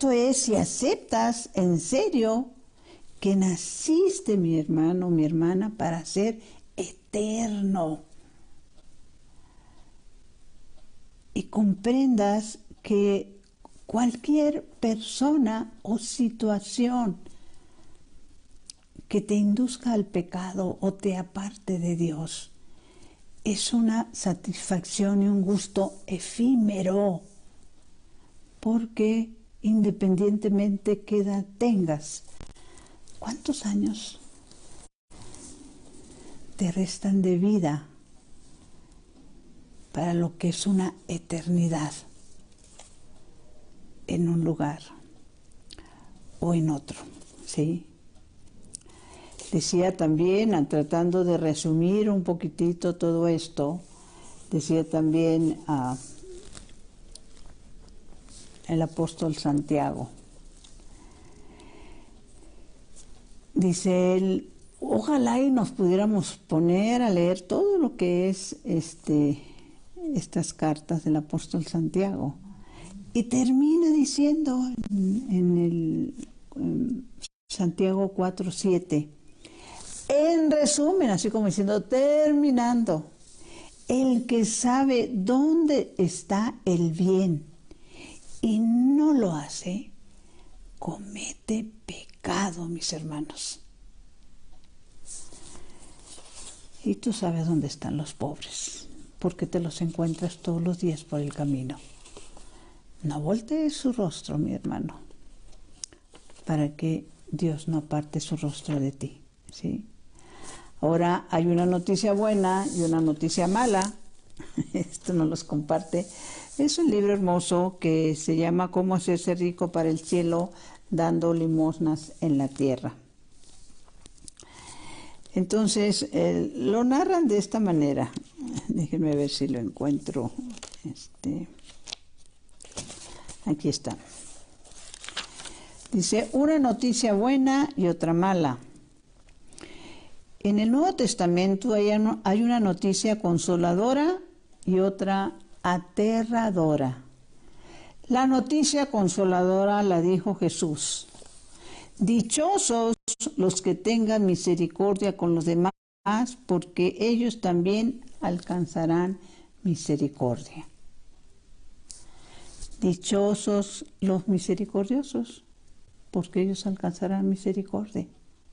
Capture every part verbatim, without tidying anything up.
Esto es si aceptas en serio que naciste, mi hermano, mi hermana, para ser eterno. Y comprendas que cualquier persona o situación que te induzca al pecado o te aparte de Dios es una satisfacción y un gusto efímero, porque independientemente qué edad tengas, ¿cuántos años te restan de vida para lo que es una eternidad en un lugar o en otro? ¿Sí? Decía también, tratando de resumir un poquitito todo esto, decía también uh, el apóstol Santiago. Dice él, ojalá y nos pudiéramos poner a leer todo lo que es este, estas cartas del apóstol Santiago. Y termina diciendo en, en el en Santiago cuatro siete, en resumen, así como diciendo, terminando, el que sabe dónde está el bien y no lo hace, comete pecado, mis hermanos. Y tú sabes dónde están los pobres, porque te los encuentras todos los días por el camino. No voltees su rostro, mi hermano, para que Dios no aparte su rostro de ti, ¿sí? Ahora hay una noticia buena y una noticia mala. Esto nos los comparte. Es un libro hermoso que se llama Cómo hacerse rico para el cielo dando limosnas en la tierra. Entonces, eh, lo narran de esta manera. Déjenme ver si lo encuentro. Este, aquí está. Dice, una noticia buena y otra mala. En el Nuevo Testamento hay una noticia consoladora y otra aterradora. La noticia consoladora la dijo Jesús. Dichosos los que tengan misericordia con los demás, porque ellos también alcanzarán misericordia. Dichosos los misericordiosos, porque ellos alcanzarán misericordia.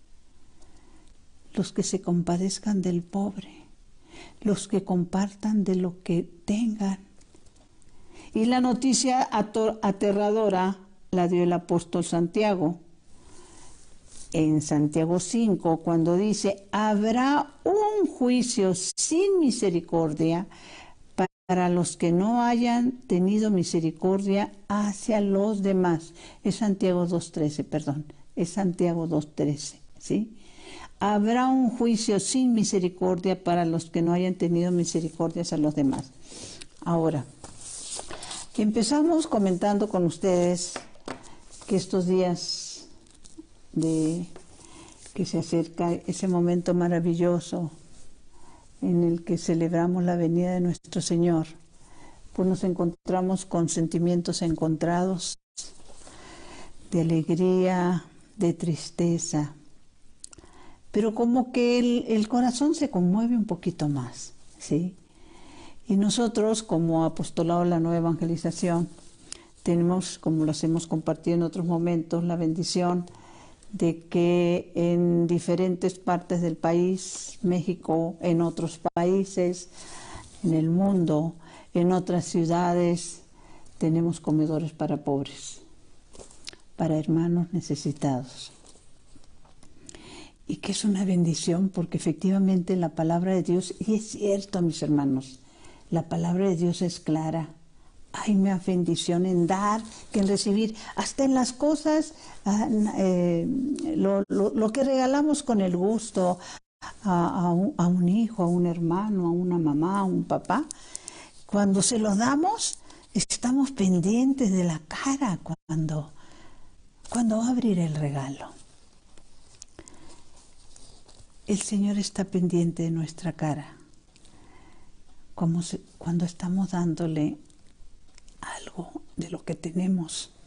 Los que se compadezcan del pobre, los que compartan de lo que tengan. Y la noticia aterradora la dio el apóstol Santiago en Santiago cinco, cuando dice, habrá un juicio sin misericordia para los que no hayan tenido misericordia hacia los demás. Es Santiago dos trece, perdón, es Santiago dos trece, ¿sí? Habrá un juicio sin misericordia para los que no hayan tenido misericordia hacia los demás. Ahora, empezamos comentando con ustedes que estos días de que se acerca ese momento maravilloso en el que celebramos la venida de nuestro Señor, pues nos encontramos con sentimientos encontrados, de alegría, de tristeza, pero como que el, el corazón se conmueve un poquito más, ¿sí? Y nosotros, como apostolado de la Nueva Evangelización, tenemos, como los hemos compartido en otros momentos, la bendición de que en diferentes partes del país, México, en otros países, en el mundo, en otras ciudades, tenemos comedores para pobres, para hermanos necesitados. Y que es una bendición, porque efectivamente la palabra de Dios, y es cierto, mis hermanos, la palabra de Dios es clara. Hay más bendición en dar que en recibir, hasta en las cosas, eh, lo, lo, lo que regalamos con el gusto a, a, un, a un hijo, a un hermano, a una mamá, a un papá. Cuando se lo damos, estamos pendientes de la cara cuando, cuando va a abrir el regalo. El Señor está pendiente de nuestra cara, como se, cuando estamos dándole algo de lo que tenemos.